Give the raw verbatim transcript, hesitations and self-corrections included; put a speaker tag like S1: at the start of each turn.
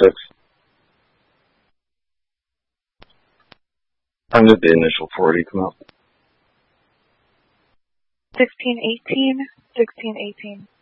S1: six. When did the initial forty come out?
S2: sixteen eighteen, sixteen eighteen.